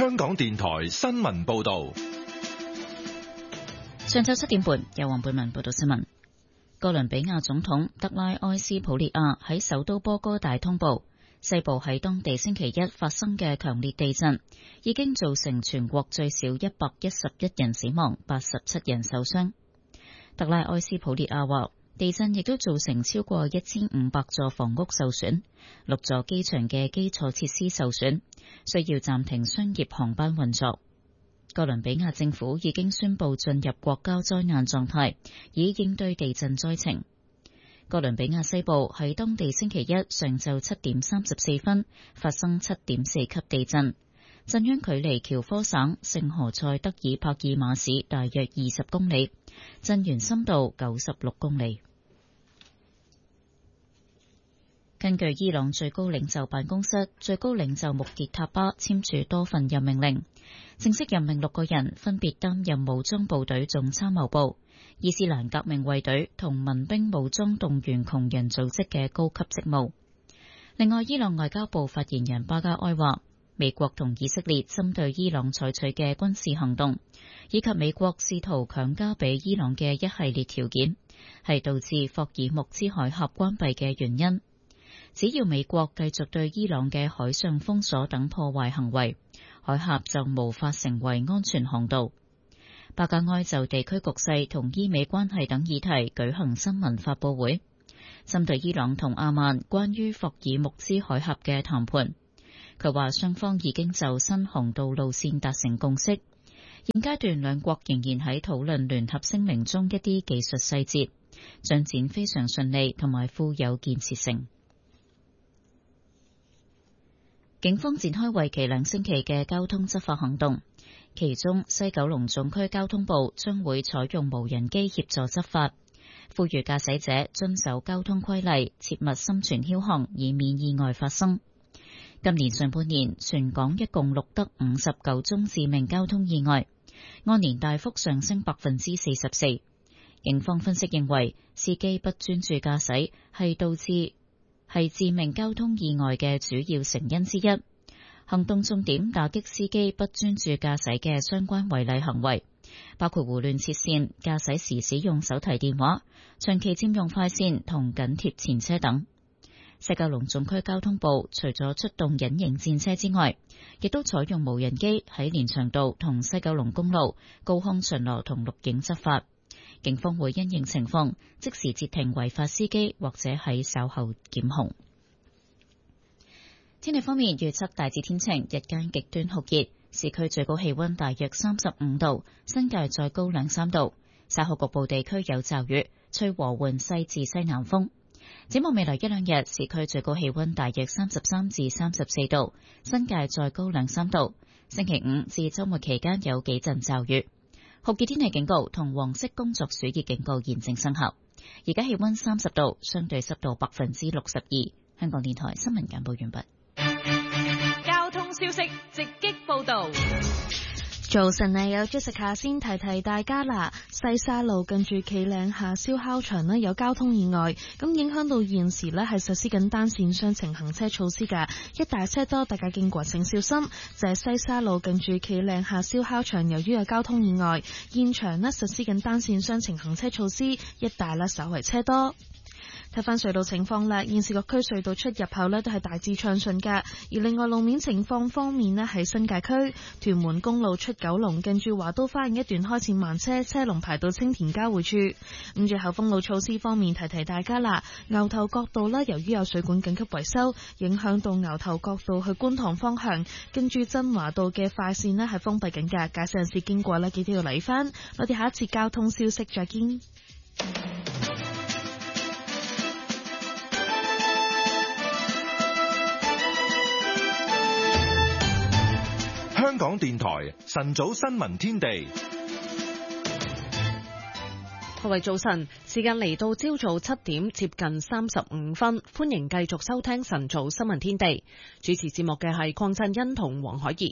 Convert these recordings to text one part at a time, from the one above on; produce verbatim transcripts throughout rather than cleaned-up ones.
香港電台新聞報道。 上晝七點半，由黃貝文報道新聞。哥倫比亞總統德拉埃斯普列亞喺首都波哥大通報，西部喺當地星期一發生嘅強烈地震，已經造成全國最少一百一十一人死亡，八十七人受傷。德拉埃斯普列亞話，地震亦都造成超過一千五百座房屋受損，六座機場嘅基礎設施受損，需要暫停商業航班運作。哥倫比亞政府已經宣布進入國家災難狀態，以應對地震災情。哥倫比亞西部喺當地星期一上晝七點三十四分發生七點四級地震，震央距離喬科省聖何塞德爾帕爾馬市大約二十公里，震源深度九十六公里。根據伊朗最高領袖辦公室，最高領袖穆傑塔巴簽署多份任命令，正式任命六個人，分別擔任武裝部隊總參謀部、伊斯蘭革命衛隊同民兵武裝動員窮人組織嘅高級職務。另外，伊朗外交部發言人巴加埃話，美國同以色列針對伊朗採取嘅軍事行動，以及美國試圖強加俾伊朗嘅一系列條件，係導致霍爾木茲海峽關閉嘅原因。只要美國繼續對伊朗嘅海上封鎖等破壞行為，海峽就無法成為安全航道。巴加埃就地區局勢同伊美關係等議題舉行新聞發佈會，針對伊朗同阿曼關於霍爾木茲海峽嘅談判，佢話雙方已經就新航道路線達成共識，現階段兩國仍然喺討論聯合聲明中一啲技術細節，進展非常順利同埋富有建設性。警方展開為期兩星期嘅交通執法行動，其中西九龍總區交通部將會採用無人機協助執法，呼籲駕駛者遵守交通規例，切勿心存僥倖，以免意外發生。今年上半年，全港一共錄得五十九宗致命交通意外，按年大幅上升百分之四十四。警方分析認為，司機不專注駕駛係導致係致命交通意外嘅主要成因之一。行動重點打擊司機不專注駕駛嘅相關違例行為，包括胡亂切線、駕駛時使用手提電話、長期佔用快線同緊貼前車等。西九龍總區交通部除咗出動隱形戰車之外，亦都採用無人機喺連翔道同西九龍公路高空巡邏同錄影執法。警方會因應情況，即時截停違法司機，或者喺稍後檢控。天氣方面，預測大致天晴，日間極端酷熱，市區最高氣溫大約三十五度，新界再高兩三度。稍後局部地區有驟雨，吹和緩西至西南風。展望未來一兩日，市區最高氣溫大約三十三至三十四度，新界再高兩三度。星期五至週末期間有幾陣驟雨。酷熱天氣警告同黃色工作暑熱警告現正生效。而家氣溫三十度，相對濕度百分之六十二。香港電台新聞簡報完畢。 交通消息直擊報道。 早晨啊，有 Jessica 先提提大家啦。西沙路近住企嶺下燒烤場呢有交通意外，咁影響到現時呢係實施緊單線雙程行車措施㗎，一大車多，大家經過請小心。就係西沙路近住企嶺下燒烤場，由於有交通意外，現場呢實施緊單線雙程行車措施，一大呢稍為車多。睇翻隧道情況啦，現時各區隧道出入口呢都係大致暢順㗎。而另外路面情況方面呢，喺新界區屯門公路出九龍近住華都花園一段開始慢車，車龍排到青田交匯處。咁最後封路措施方面，提提大家啦，牛頭角道呢由於有水管緊急維修，影響到牛頭角道去觀塘方向，跟住真華道嘅快線呢係封閉緊㗎，駕駛人士經過呢記得要嚟返。我哋下一次交通消息再見。 香港電台晨早新聞天地， 各位早晨，時間嚟到朝早七點接近三十五分，歡迎繼續收聽晨早新聞天地。主持節目嘅係鄺振欣同黃海怡。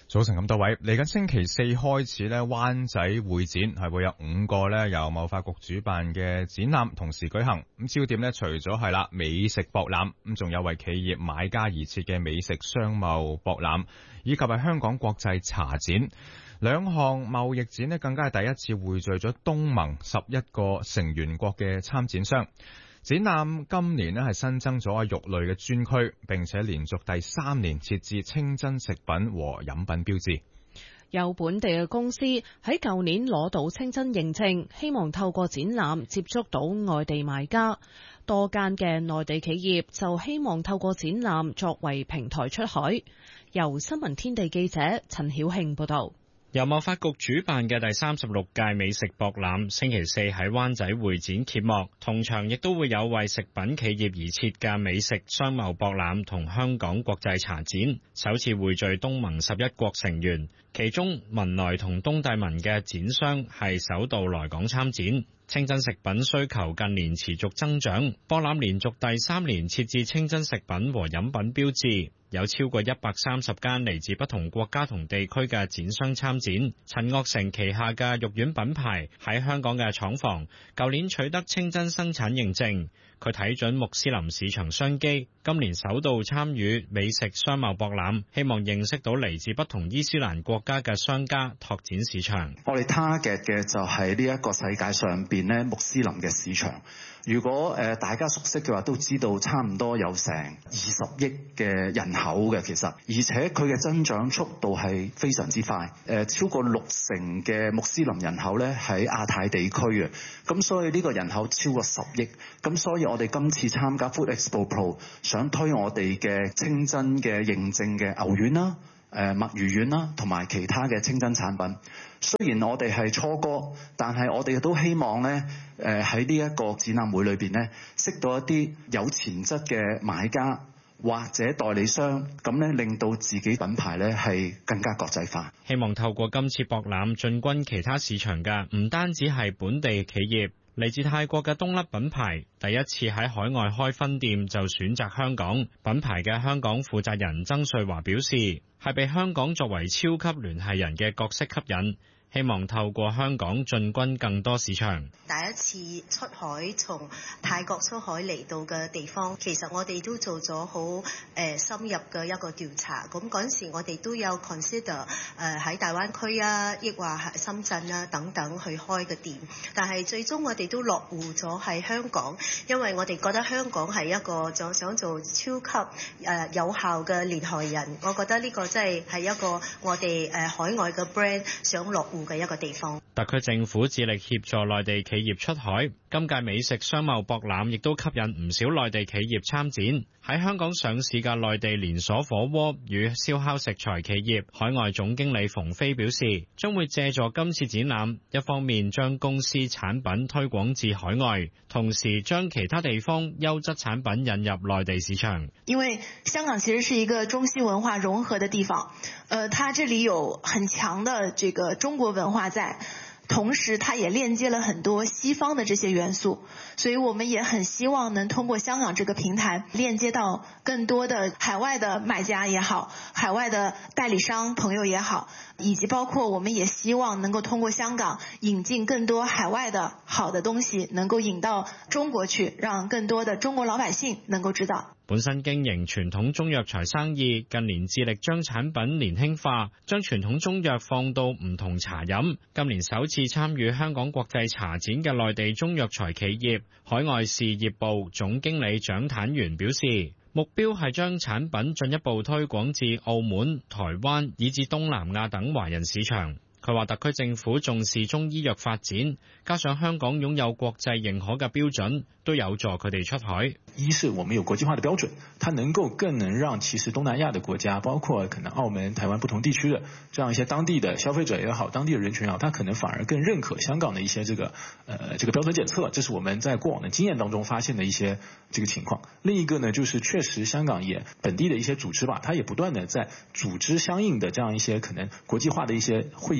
早晨咁多位，嚟緊星期四開始咧，灣仔會展係會有五個咧由貿發局主辦嘅展覽同時舉行。咁焦點咧除咗係啦美食博覽，咁仲有為企業買家而設嘅美食商貿博覽，以及係香港國際茶展。兩項貿易展咧更加係第一次匯聚咗東盟十一個成員國嘅參展商。展覽今年咧係新增咗肉類嘅專區，並且連續第三年設置清真食品和飲品標誌。 有本地嘅公司喺舊年攞到清真認證，希望透過展覽接觸到外地買家。多間嘅內地企業就希望透過展覽作為平台出海。由新聞天地記者陳曉慶報道。 由貿發局主辦嘅第三十六屆美食博覽星期四喺灣仔會展揭幕，同場亦都會有為食品企業而設嘅美食商貿博覽同香港國際茶展，首次匯聚東盟十一國成員，其中文萊同東帝汶嘅展商係首度來港參展。清真食品需求近年持續增長，博覽連續第三年設置清真食品和飲品標誌，有超過一百三十間嚟自不同國家同地區嘅展商參展。陳岳成旗下嘅肉丸品牌喺香港嘅廠房，舊年取得清真生產認證。佢睇準穆斯林市場商機，今年首度參與美食商貿博覽，希望認識到嚟自不同伊斯蘭國家嘅商家，拓展市場。 我哋 target 嘅就係呢一個世界上邊咧穆斯林嘅市場。如果誒大家熟悉嘅話，都知道差唔多有成二十億嘅人口嘅，其實而且佢嘅增長速度係非常之快。誒超過六成嘅穆斯林人口咧喺亞太地區嘅，咁所以呢個人口超過十億。咁所以我哋今次參加 Food Expo Pro， 想推我哋嘅清真嘅認證嘅牛丸啦、誒墨魚丸啦，同埋其他嘅清真產品。雖然我哋係初哥，但係我哋都希望咧，誒喺呢一個展覽會裏邊咧，識到一啲有潛質嘅買家或者代理商，咁咧令到自己品牌咧係更加國際化。 希望透過今次博覽進軍其他市場嘅，唔單止係本地企業。嚟自泰國嘅東粒品牌第一次喺海外開分店就選擇香港。品牌嘅香港負責人曾瑞華表示，係被香港作為超級聯繫人嘅角色吸引，希望透過香港進軍更多市場。 第一次出海從泰國出海嚟到嘅地方，其實我哋都做咗好誒深入嘅一個調查。咁嗰陣時我哋都有 consider 誒喺大灣區啊，抑或係深圳啊等等去開嘅店。但係最終我哋都落戶咗喺香港，因為我哋覺得香港係一個就想做超級誒有效嘅聯繫人。我覺得呢個真係係一個我哋誒海外嘅 brand 想落戶嘅一個地方。 特區政府致力協助內地企業出海，今屆美食商貿博覽亦都吸引唔少內地企業參展。喺香港上市嘅內地連鎖火鍋與燒烤食材企業海外總經理馮飛表示，將會借助今次展覽，一方面將公司產品推廣至海外，同時將其他地方優質產品引入內地市場。 因為香港其實是一個中西文化融合的地方，呃，它這裡有很強的這個中國文化在。同時它也鏈接了很多西方的這些元素，所以我們也很希望能通過香港這個平台鏈接到更多的海外的買家也好，海外的代理商朋友也好，以及包括我們也希望能夠通過香港引進更多海外的好的東西，能夠引到中國去，讓更多的中國老百姓能夠知道。 本身經營傳統中藥材生意，近年致力將產品年輕化，將傳統中藥放到唔同茶飲。今年首次參與香港國際茶展嘅內地中藥材企業海外事業部總經理蔣坦元表示，目標係將產品進一步推廣至澳門、台灣以至東南亞等華人市場。佢話特區政府重視中醫藥發展，加上香港擁有國際認可嘅標準，都有助佢哋出海。 一是我們有國際化的標準，它能夠更能讓其實東南亞的國家，包括可能澳門、台灣不同地區的這樣一些當地的消費者也好，當地的人群也好，他可能反而更認可香港的一些這個呃這個標準檢測，這是我們在過往的經驗當中發現的一些這個情況。另一個呢，就是確實香港也本地的一些組織吧，它也不斷的在組織相應的這樣一些可能國際化的一些會議。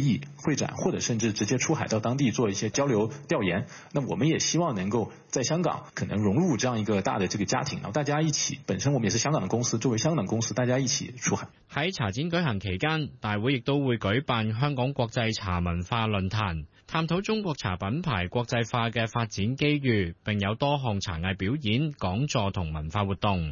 議會展，或者甚至直接出海到當地做一些交流調研。那我們也希望能夠在香港可能融入這樣一個大的這個家庭，然後大家一起，本身我們也是香港的公司，作為香港公司，大家一起出海。 喺茶展舉行期間，大會亦都會舉辦香港國際茶文化論壇，探討中國茶品牌國際化嘅發展機遇，並有多項茶藝表演、講座同文化活動。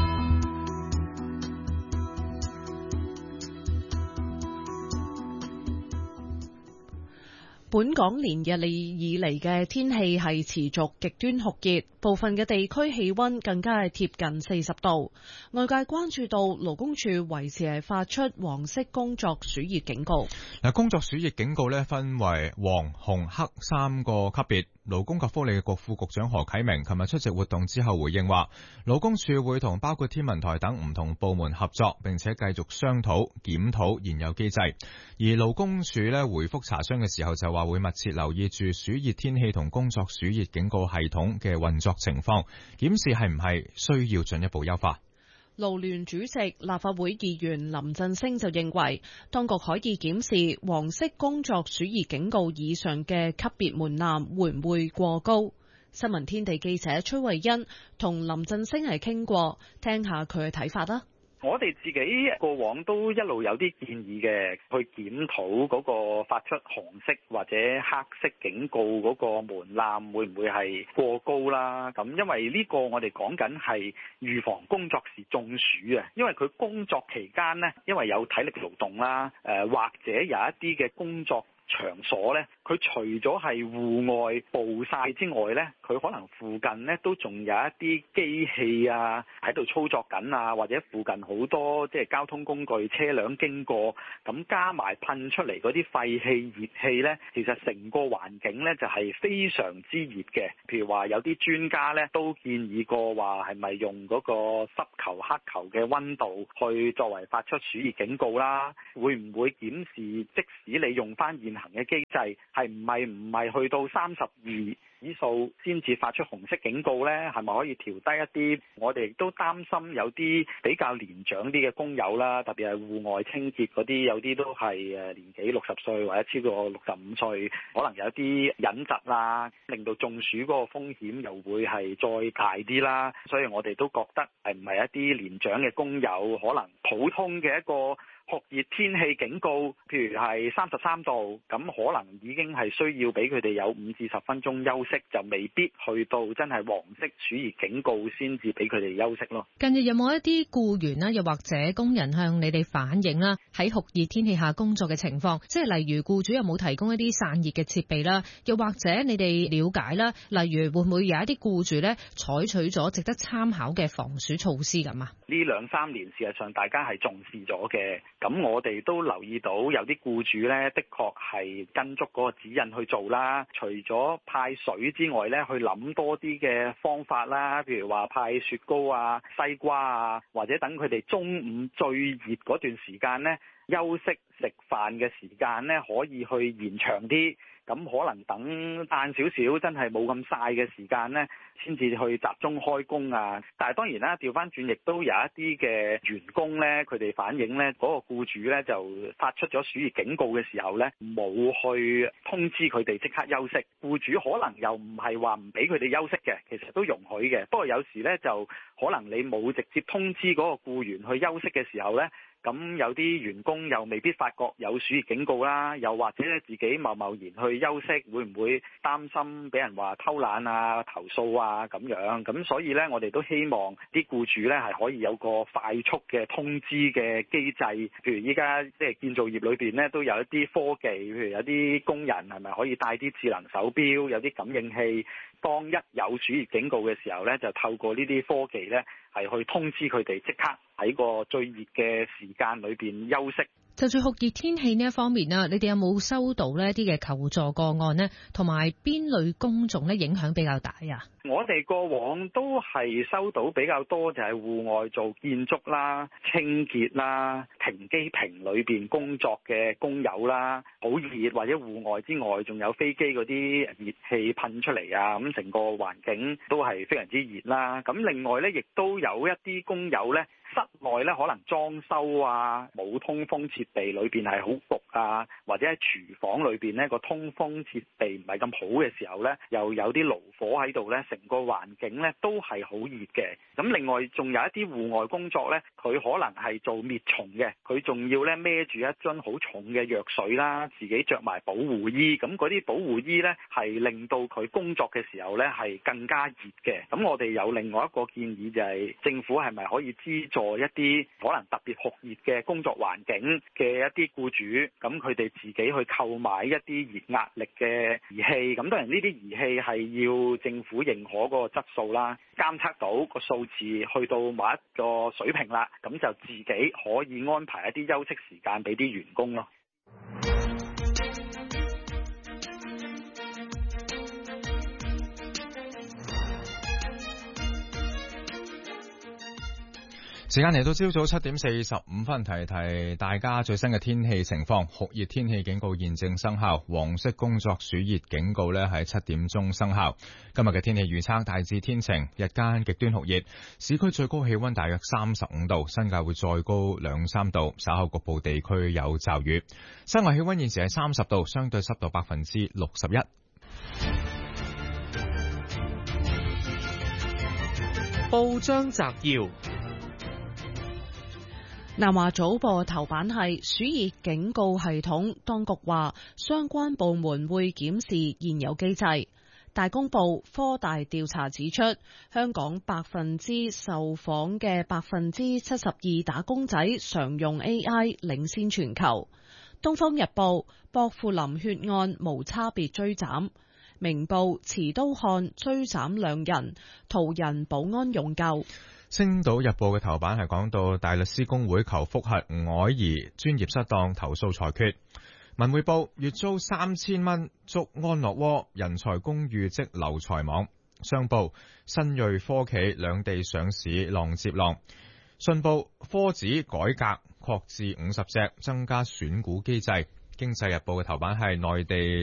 本港連日嚟以嚟嘅天氣係持續極端酷熱，部分嘅地區氣溫更加係貼近四十度。外界關注到勞工處維持係發出黃色工作暑熱警告。 嗱，工作暑熱警告咧分為黃、紅、黑三個級別。勞工及福利局副局長何啟明琴日出席活動之後回應話，勞工處會同包括天文台等唔同部門合作，並且繼續商討檢討現有機制。而勞工處咧回覆查詢嘅時候就話會密切留意住暑熱天氣同工作暑熱警告系統嘅運作情況，檢視係唔係需要進一步優化。 勞聯主席立法會議員林振昇就認為，當局可以檢視黃色工作暑熱警告以上嘅級別門檻會唔會過高。新聞天地記者崔慧欣同林振昇係傾過，聽下佢嘅睇法啦。 我哋自己過往都一路有啲建議嘅，去檢討嗰個發出紅色或者黑色警告嗰個門檻會唔會係過高啦？咁因為呢個我哋講緊係預防工作時中暑啊，因為佢工作期間呢，因為有體力勞動啦，誒或者有一啲嘅工作場所呢，佢除咗係戶外暴曬之外呢，佢可能附近呢都仲有一啲機器啊喺度操作緊啊，或者附近好多即係交通工具車輛經過，咁加埋噴出嚟嗰啲廢氣熱氣呢，其實成個環境呢就係非常之熱嘅。譬如話有啲專家呢都建議過話係咪用嗰個濕球黑球嘅溫度去作為發出暑熱警告啦？會唔會檢視即使你用翻現行嘅機制，係唔係唔係去到三十二指數先至發出紅色警告呢？係咪可以調低一啲？我哋亦都擔心有啲比較年長啲嘅工友啦，特別係戶外清潔嗰啲，有啲都係誒年紀六十歲或者超過六十五歲，可能有啲隱疾啦，令到中暑嗰個風險又會係再大啲啦。所以我哋都覺得係唔係一啲年長嘅工友，可能普通嘅一個酷熱天氣警告，譬如係三十三度，咁可能已經係需要俾佢哋有五至十分鐘休息，就未必去到真係黃色暑熱警告先至俾佢哋休息咯。 近日有冇一啲僱員啦，又或者工人向你哋反映啦，喺酷熱天氣下工作嘅情況，即係例如僱主有冇提供一啲散熱嘅設備啦，又或者你哋了解啦，例如會唔會有一啲僱主咧採取咗值得參考嘅防暑措施咁啊？ 呢兩三年事實上大家係重視咗嘅。咁我哋都留意到有啲僱主呢，的確係跟足嗰個指引去做啦。除咗派水之外呢，去諗多啲嘅方法啦，譬如話派雪糕啊、西瓜啊，或者等佢哋中午最熱嗰段時間呢，休息食飯嘅時間呢，可以去延長啲。咁可能等晏少少，真係冇咁曬嘅時間呢，先至去集中開工啊！但係當然啦，調翻轉亦都有一啲嘅員工呢，佢哋反映呢，嗰個僱主呢就發出咗暑熱警告嘅時候呢，冇去通知佢哋即刻休息。僱主可能又唔係話唔俾佢哋休息嘅，其實都容許嘅。不過有時呢，就可能你冇直接通知嗰個僱員去休息嘅時候呢，咁有啲員工又未必發覺有暑熱警告啦，又或者自己貿貿然去休息，會唔會擔心俾人話偷懶啊、投訴啊咁樣？咁所以呢，我哋都希望啲僱主呢係可以有個快速嘅通知嘅機制。譬如依家即係建造業裏邊呢，都有一啲科技，譬如有啲工人係咪可以帶啲智能手錶、有啲感應器，當一有暑熱警告嘅時候呢，就透過呢啲科技呢，係去通知佢哋即刻喺個最熱嘅時間裏邊休息。 就住酷熱天氣呢一方面啦，你哋有冇收到呢一啲嘅求助個案呢？同埋邊類工種呢影響比較大啊？ 我哋過往都係收到比較多，就係戶外做建築啦、清潔啦、停機坪裏邊工作嘅工友啦，好熱或者戶外之外，仲有飛機嗰啲熱氣噴出嚟啊，咁成個環境都係非常之熱啦。咁另外呢，亦都有一啲工友呢，室內咧可能裝修啊，冇通風設備，裏邊係好焗啊，或者喺廚房裏邊呢個通風設備唔係咁好嘅時候呢，又有啲爐火喺度呢，成個環境呢都係好熱嘅。咁另外仲有一啲戶外工作呢，佢可能係做滅蟲嘅，佢仲要呢孭住一樽好重嘅藥水啦，自己着埋保護衣。咁嗰啲保護衣呢，係令到佢工作嘅時候呢係更加熱嘅。咁我哋有另外一個建議就係政府係咪可以資助一啲可能特別酷熱嘅工作環境嘅一啲僱主，咁佢哋自己去購買一啲熱壓力嘅儀器。咁當然呢啲儀器係要政府認可嗰個質素啦，監測到個數字去到某一個水平啦，咁就自己可以安排一啲休息時間俾啲員工咯。 時間嚟到朝早七點四十五分，提提大家最新嘅天氣情況。酷熱天氣警告現正生效，黃色工作暑熱警告呢喺七點鐘生效。今日嘅天氣預測大致天晴，日間極端酷熱，市區最高氣溫大約三十五度，新界會再高兩三度，稍後局部地區有驟雨。室外氣溫現時係三十度，相對濕度百分之六十一。 報章摘要。 南華早報頭版係暑熱警告系統，當局話相關部門會檢視現有機制。大公報科大調查指出，香港百分之受訪嘅百分之七十二打工仔常用 A I， 領先全球。東方日報薄扶林血案無差別追斬。明報持刀漢追斬兩人，途人保安用救。 星島日報嘅頭版係講到大律師公會求覆核吳靄儀專業失當投訴裁決。文匯報月租三千蚊捉安樂窩，人才公寓即留才網。商報新銳科企兩地上市浪接浪。信報科指改革擴至五十隻，增加選股機制。經濟日報嘅頭版係內地